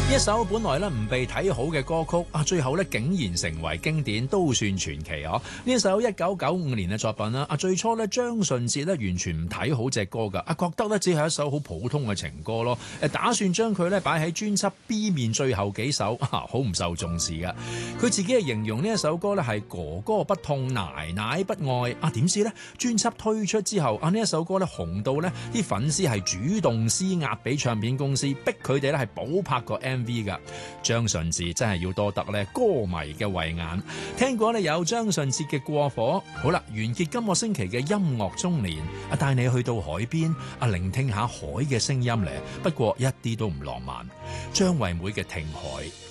呢一首本來咧唔被睇好嘅歌曲啊，最後咧竟然成為經典，都算傳奇啊！呢一首1995年嘅作品啦，最初咧張順哲咧完全唔睇好隻歌噶，覺得咧只係一首好普通嘅情歌咯，打算將佢咧擺喺專輯 B 面最後幾首，好唔受重視噶。佢自己係形容呢一首歌咧係哥哥不痛，奶奶不愛啊，點知咧專輯推出之後啊，呢一首歌咧紅到咧啲粉絲係主動施壓俾唱片公司，逼佢哋咧係補拍個 MV 噶。張順哲真係要多得咧歌迷嘅慧眼。聽過咧有張順哲嘅過火，好啦，完結今個星期嘅音樂中年，帶你去到海邊，聆聽下海嘅聲音咧，不過一啲都唔浪漫。張惠妹嘅聽海。